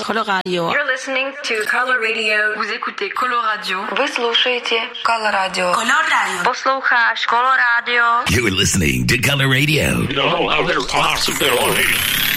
Coloradio. You're listening to Color Radio. Vous écoutez Coloradio. Вы слушаете Color Radio. Coloradio. Послухаешь Color Radio. You're listening to Color Radio. No other possibility.